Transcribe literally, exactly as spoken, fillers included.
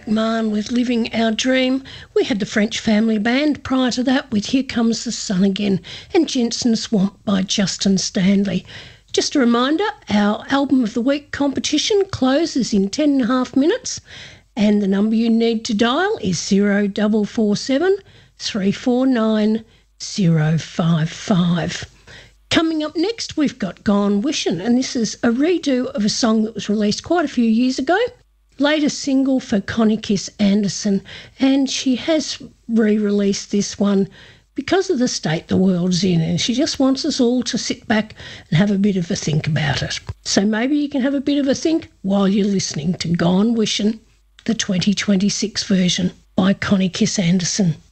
McMahon with Living Our Dream. We had the French Family Band prior to that with Here Comes the Sun Again and Jensen Swamp by Justin Stanley. Just a reminder, our Album of the Week competition closes in ten and a half minutes and the number you need to dial is zero four four seven, three four nine, zero five five. Coming up next, we've got Gone Wishin', and this is a redo of a song that was released quite a few years ago. Latest single for Connie Kiss Anderson, and she has re-released this one because of the state the world's in, and she just wants us all to sit back and have a bit of a think about it. So maybe you can have a bit of a think while you're listening to Gone Wishin', the twenty twenty-six version by Connie Kiss Anderson.